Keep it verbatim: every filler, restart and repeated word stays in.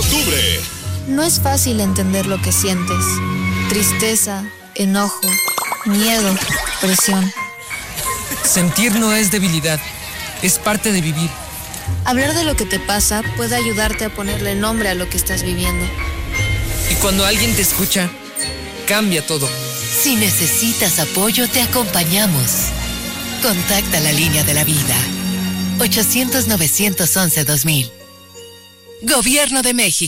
octubre. No es fácil entender lo que sientes. Tristeza, enojo, miedo, presión. Sentir no es debilidad, es parte de vivir. Hablar de lo que te pasa puede ayudarte a ponerle nombre a lo que estás viviendo. Y cuando alguien te escucha, cambia todo. Si necesitas apoyo, te acompañamos. Contacta la línea de la vida. ochocientos, novecientos once, dos mil. Gobierno de México.